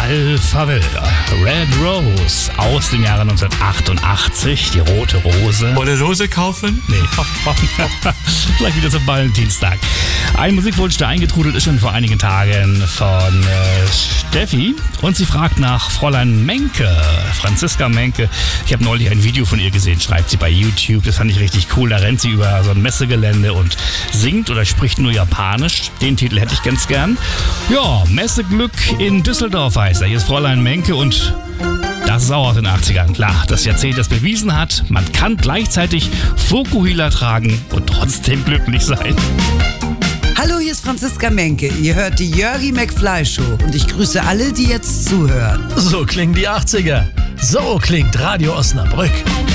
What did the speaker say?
Alpha-Wilder, Red Rose aus dem Jahre 1988, die rote Rose. Wolle Rose kaufen? Nee, gleich wieder zum Valentinstag. Ein Musikwunsch, der eingetrudelt ist schon vor einigen Tagen von Steffi und sie fragt nach Fräulein Menke, Franziska Menke. Ich habe neulich ein Video von ihr gesehen, schreibt sie bei YouTube, das fand ich richtig cool. Da rennt sie über so ein Messegelände und singt oder spricht nur Japanisch. Den Titel hätte ich ganz gern. Ja, Messeglück in Düsseldorf heißt er. Hier ist Fräulein Menke und das ist auch aus den 80ern. Klar, das Jahrzehnt, das bewiesen hat, man kann gleichzeitig Fokuhila tragen und trotzdem glücklich sein. Hallo, hier ist Franziska Menke. Ihr hört die Jörgi McFly Show und ich grüße alle, die jetzt zuhören. So klingen die 80er. So klingt Radio Osnabrück.